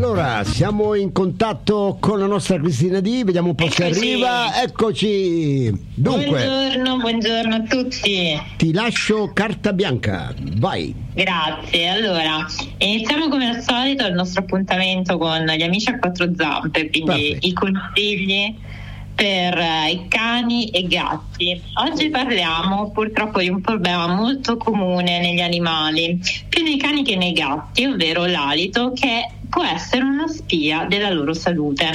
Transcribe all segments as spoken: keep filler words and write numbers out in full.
Allora, siamo in contatto con la nostra Cristina D, vediamo un po' se arriva. Eccoci. Dunque, buongiorno, buongiorno a tutti. Ti lascio carta bianca, vai. Grazie. Allora, iniziamo come al solito il nostro appuntamento con gli amici a quattro zampe, quindi Perfetto. I consigli per uh, i cani e gatti. Oggi parliamo purtroppo di un problema molto comune negli animali, più nei cani che nei gatti, ovvero l'alito, che può essere una spia della loro salute.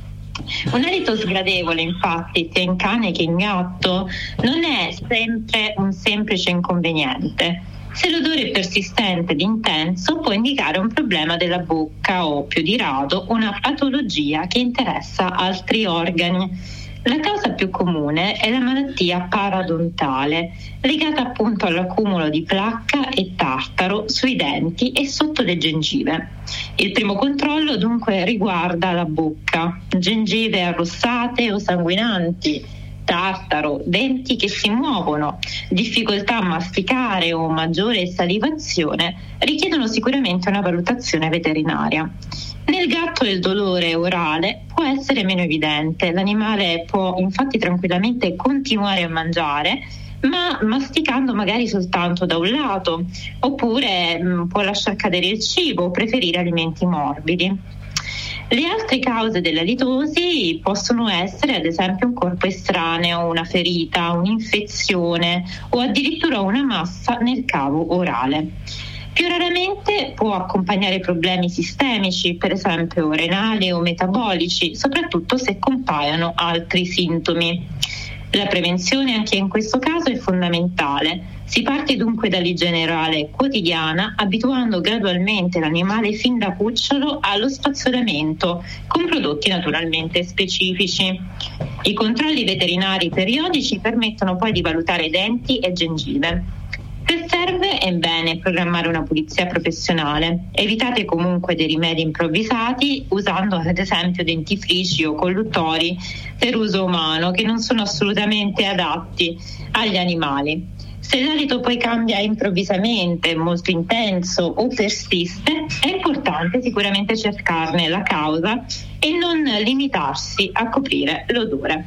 Un alito sgradevole, infatti, sia in cane che in gatto, non è sempre un semplice inconveniente. Se l'odore è persistente ed intenso, può indicare un problema della bocca o, più di rado, una patologia che interessa altri organi. La causa più comune è la malattia paradontale, legata appunto all'accumulo di placca e tartaro sui denti e sotto le gengive. Il primo controllo dunque riguarda la bocca, gengive arrossate o sanguinanti, tartaro, denti che si muovono, difficoltà a masticare o maggiore salivazione richiedono sicuramente una valutazione veterinaria. Nel gatto il dolore orale può essere meno evidente, l'animale può infatti tranquillamente continuare a mangiare, ma masticando magari soltanto da un lato, oppure mh, può lasciar cadere il cibo o preferire alimenti morbidi. Le altre cause della litosi possono essere ad esempio un corpo estraneo, una ferita, un'infezione o addirittura una massa nel cavo orale. Più raramente può accompagnare problemi sistemici, per esempio renali o metabolici, soprattutto se compaiono altri sintomi. La prevenzione anche in questo caso è fondamentale. Si parte dunque dall'igiene orale quotidiana, abituando gradualmente l'animale fin da cucciolo allo spazzolamento, con prodotti naturalmente specifici. I controlli veterinari periodici permettono poi di valutare denti e gengive. Se serve è bene programmare una pulizia professionale. Evitate comunque dei rimedi improvvisati usando ad esempio dentifrici o colluttori per uso umano che non sono assolutamente adatti agli animali. Se l'alito poi cambia improvvisamente, molto intenso o persiste, è importante sicuramente cercarne la causa e non limitarsi a coprire l'odore.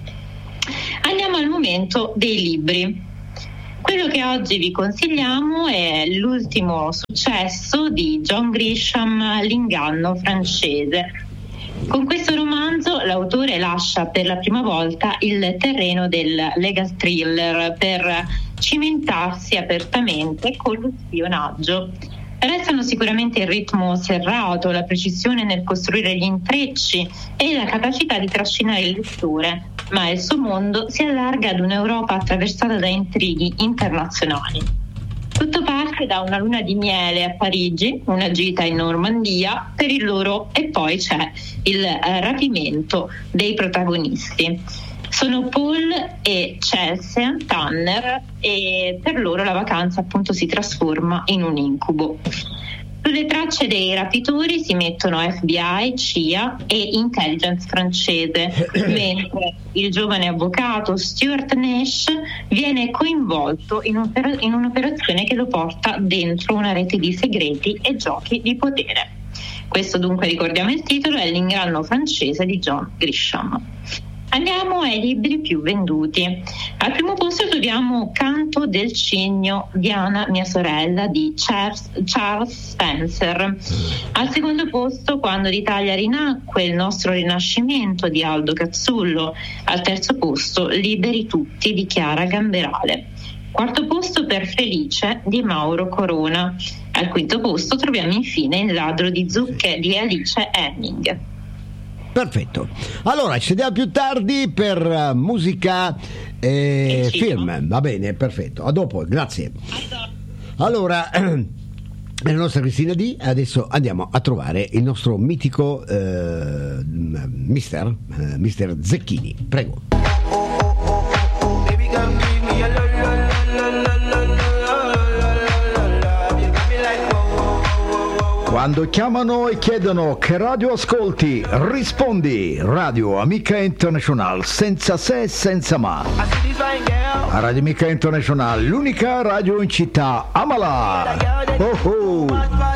Andiamo al momento dei libri. Quello che oggi vi consigliamo è l'ultimo successo di John Grisham, L'inganno francese. Con questo romanzo l'autore lascia per la prima volta il terreno del legal thriller per cimentarsi apertamente con lo spionaggio. Restano sicuramente il ritmo serrato, la precisione nel costruire gli intrecci e la capacità di trascinare il lettore, ma il suo mondo si allarga ad un'Europa attraversata da intrighi internazionali. Tutto parte da una luna di miele a Parigi, una gita in Normandia per il loro e poi c'è il eh, rapimento dei protagonisti. Sono Paul e Chelsea Tanner e per loro la vacanza appunto si trasforma in un incubo. Sulle tracce dei rapitori si mettono F B I, C I A e intelligence francese, mentre il giovane avvocato Stuart Nash viene coinvolto in, un'opera- in un'operazione che lo porta dentro una rete di segreti e giochi di potere. Questo dunque, ricordiamo il titolo, è L'inganno francese di John Grisham. Andiamo ai libri più venduti. Al primo posto troviamo Canto del cigno, Diana mia sorella di Charles, Charles Spencer. Al secondo posto Quando l'Italia rinacque, il nostro rinascimento di Aldo Cazzullo. Al terzo posto Liberi tutti di Chiara Gamberale. Quarto posto Per Felice di Mauro Corona. Al quinto posto troviamo infine Il ladro di zucche di Alice Henning. Perfetto, allora ci vediamo più tardi per uh, musica e film, va bene, perfetto, a dopo, grazie. Allora, la nostra Cristina D, adesso andiamo a trovare il nostro mitico uh, mister, uh, mister Zecchini, prego. Quando chiamano e chiedono che radio ascolti, rispondi Radio Amica International, senza se e senza ma. Radio Amica International, l'unica radio in città, amala! Oh oh!